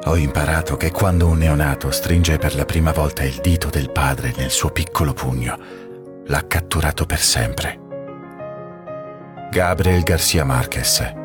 Ho imparato che quando un neonato stringe per la prima volta il dito del padre nel suo piccolo pugno, l'ha catturato per sempre. Gabriel García Márquez.